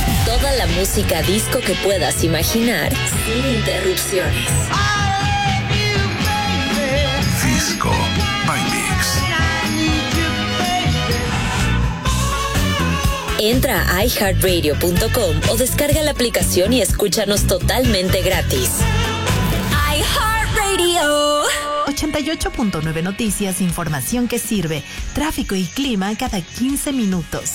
Toda la música disco que puedas imaginar sin interrupciones. Disco by Mix. Entra a iHeartRadio.com o descarga la aplicación y escúchanos totalmente gratis. iHeartRadio. 88.9 Noticias, información que sirve. Tráfico y clima cada 15 minutos.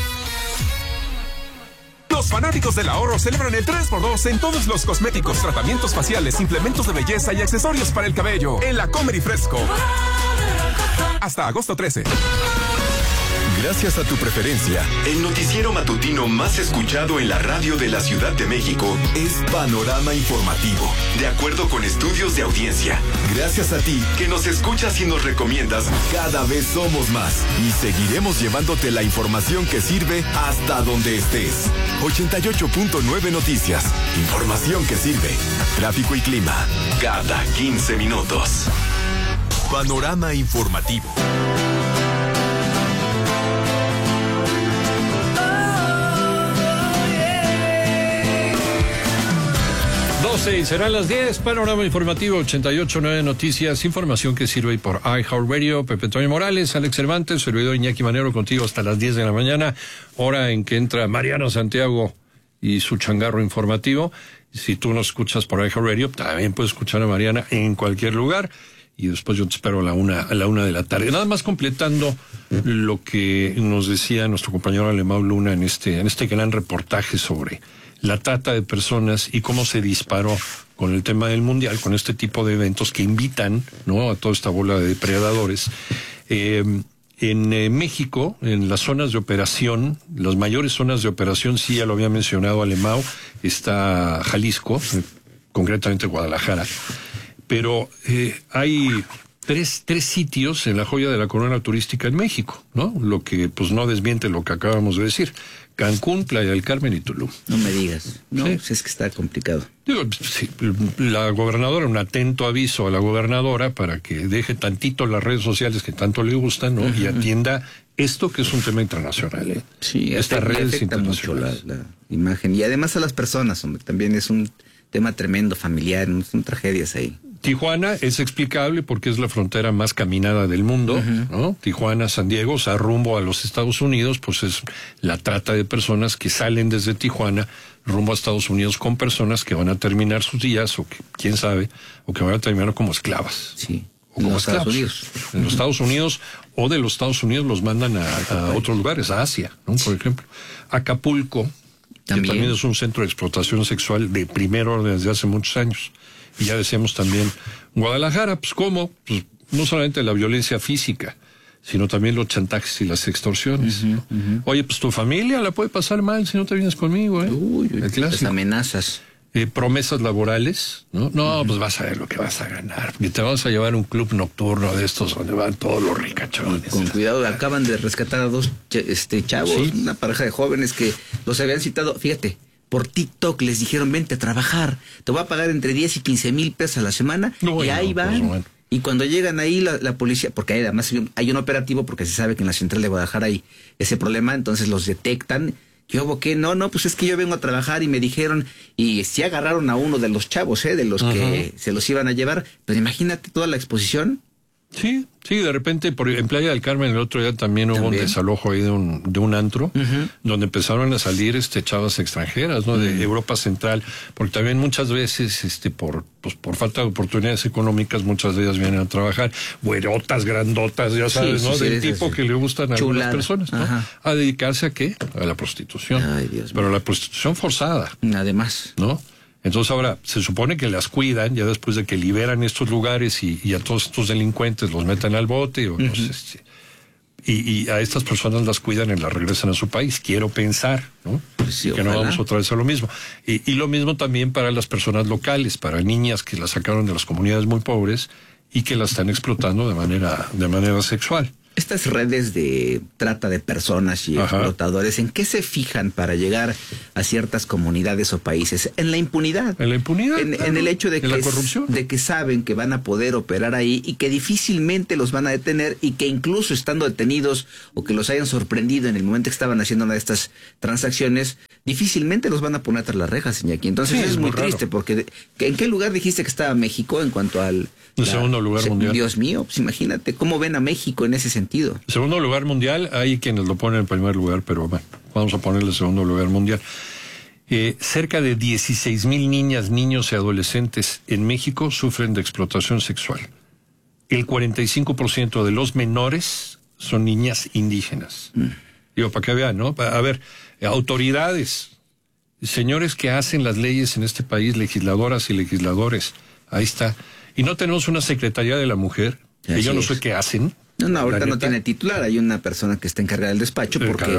Los fanáticos del ahorro celebran el 3x2 en todos los cosméticos, tratamientos faciales, implementos de belleza y accesorios para el cabello en la Comer y Fresco. Hasta agosto 13. Gracias a tu preferencia, el noticiero matutino más escuchado en la radio de la Ciudad de México es Panorama Informativo, de acuerdo con estudios de audiencia. Gracias a ti, que nos escuchas y nos recomiendas, cada vez somos más y seguiremos llevándote la información que sirve hasta donde estés. 88.9 Noticias, información que sirve. Tráfico y clima, cada 15 minutos. Panorama Informativo. Y serán las 10, Panorama Informativo 88.9 Noticias, información que sirve por iHeartRadio. Pepe Antonio Morales, Alex Cervantes, servidor Iñaki Manero contigo hasta las 10 de la mañana, hora en que entra Mariano Santiago y su changarro informativo. Si tú nos escuchas por iHeartRadio, también puedes escuchar a Mariana en cualquier lugar. Y después yo te espero a la una de la tarde. Nada más completando lo que nos decía nuestro compañero Alemão Luna en este gran reportaje sobre la trata de personas y cómo se disparó con el tema del mundial, con este tipo de eventos que invitan, ¿no?, a toda esta bola de depredadores. En México, en las zonas de operación, las mayores zonas de operación, sí, ya lo había mencionado Alemão, está Jalisco, concretamente Guadalajara, pero hay tres sitios en la joya de la corona turística en México, ¿no? Lo que pues no desmiente lo que acabamos de decir. Cancún, Playa del Carmen y Tulum. No me digas. No, sí. Pues es que está complicado. Digo, sí, la gobernadora, un atento aviso a la gobernadora para que deje tantito las redes sociales que tanto le gustan, ¿no? Uh-huh. Y atienda esto que es un tema internacional, ¿eh? Sí, estas redes afecta mucho la imagen. Y además a las personas, hombre, también es un tema tremendo, familiar, son tragedias ahí. Tijuana es explicable porque es la frontera más caminada del mundo, uh-huh, ¿no? Tijuana, San Diego, o sea, rumbo a los Estados Unidos, pues es la trata de personas que salen desde Tijuana rumbo a Estados Unidos con personas que van a terminar sus días, o que, quién sabe, o que van a terminar como esclavas. Sí. O como Estados Unidos. En los Estados Unidos, o de los Estados Unidos los mandan a otros lugares, a Asia, ¿no? Por ejemplo. Acapulco, que también es un centro de explotación sexual de primer orden desde hace muchos años. Y ya decíamos también Guadalajara, pues ¿cómo? Pues no solamente la violencia física, sino también los chantajes y las extorsiones. Uh-huh, uh-huh. Oye, pues tu familia la puede pasar mal si no te vienes conmigo, ¿eh? Uy, las amenazas. Promesas laborales, ¿no? No, pues vas a ver lo que vas a ganar, porque te vas a llevar a un club nocturno de estos donde van todos los ricachones. Con cuidado, acaban de rescatar a dos chavos, ¿sí? Una pareja de jóvenes que los habían citado, fíjate, por TikTok les dijeron, vente a trabajar, te voy a pagar entre 10 y 15 mil pesos a la semana, y ahí van. Pues, bueno. Y cuando llegan ahí la policía, porque además hay un operativo, porque se sabe que en la central de Guadalajara hay ese problema, entonces los detectan. Yo, ¿qué? No, pues es que yo vengo a trabajar y me dijeron, y sí agarraron a uno de los chavos, de los uh-huh, que se los iban a llevar, pero imagínate toda la exposición. Sí, de repente en Playa del Carmen el otro día también hubo un desalojo ahí de un antro, uh-huh, donde empezaron a salir chavas extranjeras, ¿no? Uh-huh. De Europa Central, porque también muchas veces por falta de oportunidades económicas, muchas de ellas vienen a trabajar, güerotas, grandotas, ya sabes, sí, ¿no? Del tipo que le gustan a algunas personas, ¿no? Ajá. A dedicarse ¿a qué? A la prostitución. Ay, Dios mío. Pero la prostitución forzada. Además. ¿No? Entonces ahora se supone que las cuidan ya después de que liberan estos lugares y a todos estos delincuentes los meten al bote o uh-huh, y a estas personas las cuidan y las regresan a su país. Quiero pensar, ¿no? Pues sí, que ojalá. no vamos otra vez a lo mismo. Y lo mismo también para las personas locales, para niñas que las sacaron de las comunidades muy pobres y que las están explotando de manera sexual. Estas redes de trata de personas y explotadores, ¿en qué se fijan para llegar a ciertas comunidades o países? En la impunidad. En la impunidad. En el hecho de la corrupción. De que saben que van a poder operar ahí y que difícilmente los van a detener y que incluso estando detenidos o que los hayan sorprendido en el momento que estaban haciendo una de estas transacciones, difícilmente los van a poner tras las rejas, Iñaki. Entonces es muy triste, porque ¿en qué lugar dijiste que estaba México en cuanto al... El segundo lugar mundial. Dios mío, pues imagínate cómo ven a México en ese sentido. Segundo lugar mundial, hay quienes lo ponen en primer lugar, pero bueno, vamos a ponerle segundo lugar mundial. Cerca de 16,000 niñas, niños y adolescentes en México sufren de explotación sexual. El 45% de los menores son niñas indígenas. Digo, para que vean, ¿no? A ver, autoridades, señores que hacen las leyes en este país, legisladoras y legisladores, ahí está. Y no tenemos una Secretaría de la Mujer, que yo no sé qué hacen. No, ahorita no tiene titular, hay una persona que está encargada del despacho, porque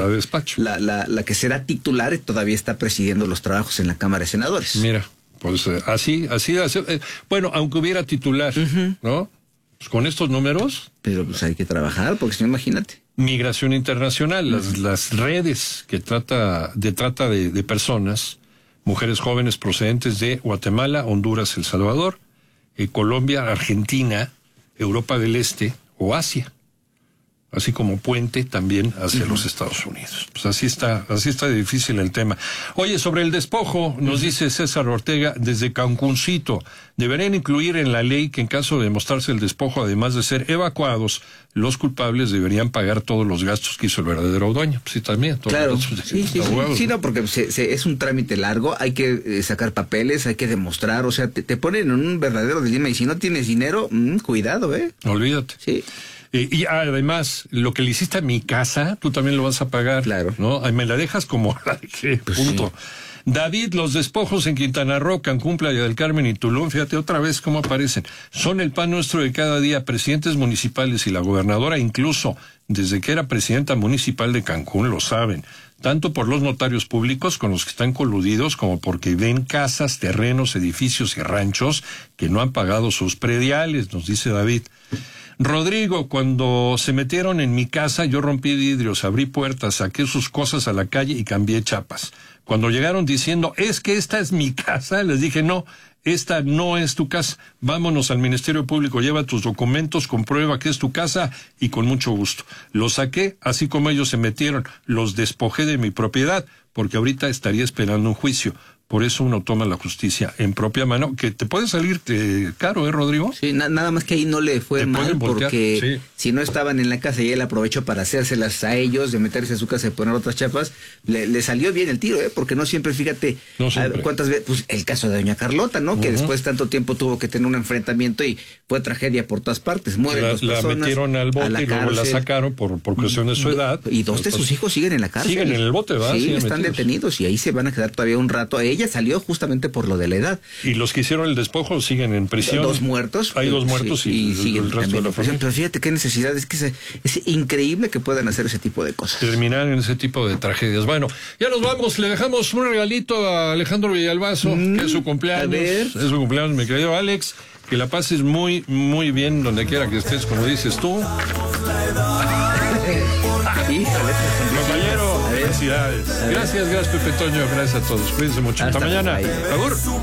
la que será titular todavía está presidiendo los trabajos en la Cámara de Senadores. Mira, pues así, bueno, aunque hubiera titular, ¿no? Pues con estos números. Pero pues hay que trabajar, porque si no, imagínate. Migración internacional, las redes que trata de personas, mujeres jóvenes procedentes de Guatemala, Honduras, El Salvador, Colombia, Argentina, Europa del Este o Asia, así como puente también hacia los Estados Unidos. Pues así está difícil el tema. Oye, sobre el despojo, nos dice César Ortega desde Cancuncito, deberían incluir en la ley que en caso de demostrarse el despojo, además de ser evacuados, los culpables deberían pagar todos los gastos que hizo el verdadero dueño. Sí, también. Claro, sí, no, porque es un trámite largo, hay que sacar papeles, hay que demostrar, o sea, te ponen en un verdadero dilema, y si no tienes dinero, cuidado, Olvídate. Sí. Y además, lo que le hiciste a mi casa, tú también lo vas a pagar. Claro. ¿No? Me la dejas como la dejé, punto. Sí. David, los despojos en Quintana Roo, Cancún, Playa del Carmen y Tulum, fíjate otra vez cómo aparecen. Son el pan nuestro de cada día. Presidentes municipales y la gobernadora, incluso desde que era presidenta municipal de Cancún, lo saben. Tanto por los notarios públicos con los que están coludidos, como porque ven casas, terrenos, edificios y ranchos que no han pagado sus prediales, nos dice David. Rodrigo, cuando se metieron en mi casa, yo rompí vidrios, abrí puertas, saqué sus cosas a la calle y cambié chapas. Cuando llegaron diciendo, es que esta es mi casa, les dije, no, esta no es tu casa. Vámonos al Ministerio Público, lleva tus documentos, comprueba que es tu casa y con mucho gusto. Los saqué, así como ellos se metieron, los despojé de mi propiedad, porque ahorita estaría esperando un juicio. Por eso uno toma la justicia en propia mano, que te puede salir caro, Rodrigo? Sí, nada más que ahí no le fue mal, porque si no estaban en la casa y él aprovechó para hacérselas a ellos, de meterse a su casa y poner otras chapas, le salió bien el tiro, porque no siempre, fíjate, cuántas veces, pues el caso de doña Carlota, ¿no? Que después de tanto tiempo tuvo que tener un enfrentamiento y fue tragedia por todas partes, mueren dos personas. La metieron al bote y luego la sacaron por cuestión de su edad. Y dos de sus hijos siguen en la cárcel. Siguen en el bote, ¿verdad? Sí, están detenidos y ahí se van a quedar todavía un rato. Ella salió justamente por lo de la edad. Y los que hicieron el despojo siguen en prisión. 2 muertos. Hay 2 muertos y siguen el resto de la familia. Pero fíjate qué necesidad, es que es increíble que puedan hacer ese tipo de cosas. Terminar en ese tipo de tragedias. Bueno, ya nos vamos, le dejamos un regalito a Alejandro Villalbazo, que es su cumpleaños. A ver. Es su cumpleaños, mi querido Alex. Que la pases muy, muy bien donde quiera que estés, como dices tú. Compañero, felicidades. Gracias, Pepe Toño, gracias a todos. Cuídense mucho. Hasta mañana. Agur.